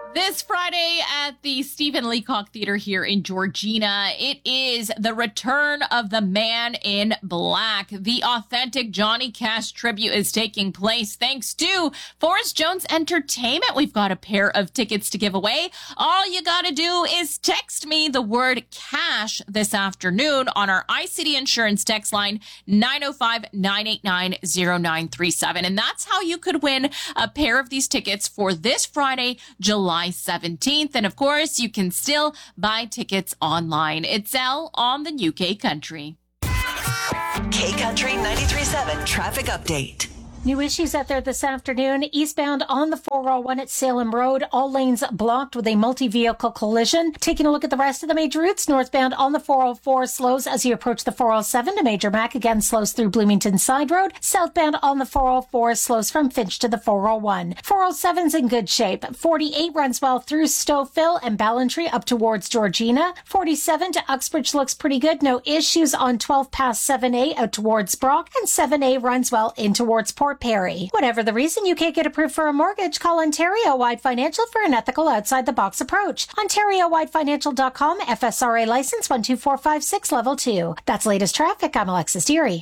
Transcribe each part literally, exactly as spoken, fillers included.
This Friday at the Stephen Leacock Theater here in Georgina, it is the return of the Man in Black. The authentic Johnny Cash tribute is taking place thanks to Forrest Jones Entertainment. We've got a pair of tickets to give away. All you got to do is text me the word cash this afternoon on our I C D Insurance text line nine oh five, nine eight nine, oh nine three seven. And that's how you could win a pair of these tickets for this Friday, July seventeenth. And of course, you can still buy tickets online. It's L on the U K Country. K Country ninety-three point seven traffic update. New issues out there this afternoon. Eastbound on the four oh one at Salem Road, all lanes blocked with a multi-vehicle collision. Taking a look at the rest of the major routes, northbound on the four oh four slows as you approach the four oh seven to Major Mac, again slows through Bloomington Side Road. Southbound on the four oh four slows from Finch to the four oh one. four oh seven's in good shape. forty-eight runs well through Stouffville and Ballantree up towards Georgina. forty-seven to Uxbridge looks pretty good. No issues on twelve past seven A out towards Brock, and seven A runs well in towards Port Perry. Whatever the reason you can't get approved for a mortgage, call Ontario Wide Financial for an ethical outside-the-box approach. Ontario Wide Financial dot com, F S R A license one two four five six, level two. That's latest traffic. I'm Alexis Deary.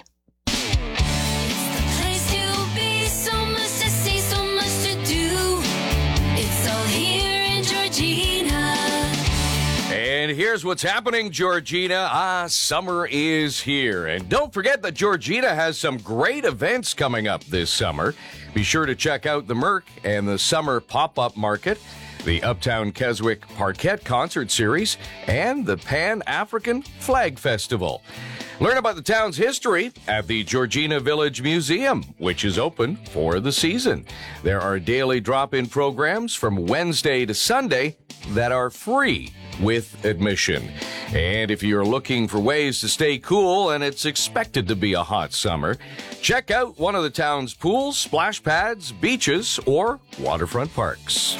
And here's what's happening, Georgina. Ah, summer is here. And don't forget that Georgina has some great events coming up this summer. Be sure to check out the Merc and the Summer Pop-Up Market, the Uptown Keswick Parquet Concert Series, and the Pan-African Flag Festival. Learn about the town's history at the Georgina Village Museum, which is open for the season. There are daily drop-in programs from Wednesday to Sunday that are free with admission. And if you're looking for ways to stay cool and it's expected to be a hot summer, check out one of the town's pools, splash pads, beaches, or waterfront parks.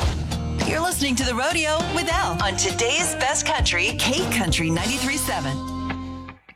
You're listening to The Rodeo with Al on today's best country, K Country ninety-three point seven.